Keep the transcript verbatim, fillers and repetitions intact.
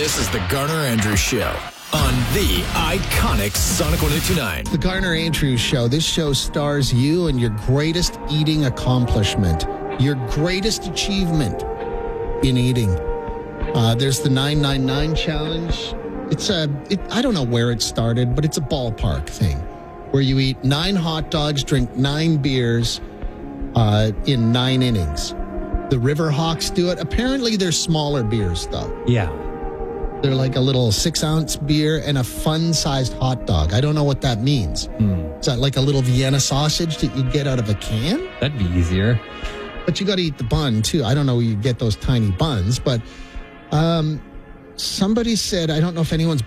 This is the Garner Andrews Show on the iconic Sonic one oh two nine. The Garner Andrews Show. This show stars you and your greatest eating accomplishment, your greatest achievement in eating. Uh, there's the nine nine nine challenge. It's a, it, I don't know where it started, but it's a ballpark thing where you eat nine hot dogs, drink nine beers uh, in nine innings. The Riverhawks do it. Apparently, they're smaller beers, though. Yeah. They're like a little six-ounce beer and a fun-sized hot dog. I don't know what that means. Mm. Is that like a little Vienna sausage that you get out of a can? That'd be easier. But you got to eat the bun, too. I don't know where you get those tiny buns, but um, somebody said, I don't know if anyone's